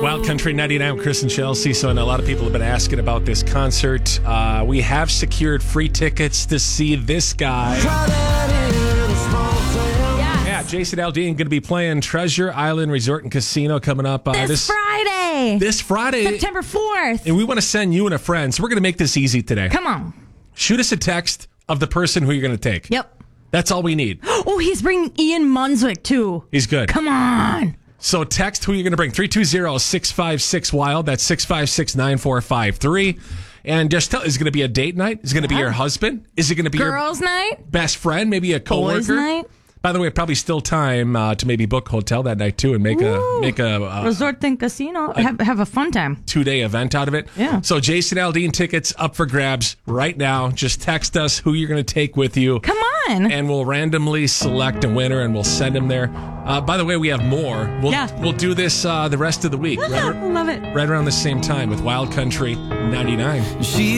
Wild Country 99, Chris and Chelsea. So I know a lot of people have been asking about this concert. We have secured free tickets to see this guy. Yeah, Jason Aldean going to be playing Treasure Island Resort and Casino coming up This Friday. This Friday. September 4th. And we want to send you and a friend. So we're going to make this easy today. Come on. Shoot us a text of the person who you're going to take. Yep. That's all we need. Oh, he's bringing Ian Munswick, too. He's good. Come on. So text who you're going to bring. 320-656-WILD. That's 656-9453. And just tell, is it going to be a date night? Is it going to be your husband? Is it going to be Girls' night? your best friend? Maybe a coworker? Boys' night? By the way, probably still time to maybe book hotel that night too and make a Resort and Casino. Have a fun time. 2-day event out of it. Yeah. So Jason Aldean tickets up for grabs right now. Just text us who you're going to take with you. Come on. And we'll randomly select a winner and we'll send them there. By the way, we have more. We'll do this the rest of the week. Love it. Right around the same time with Wild Country 99.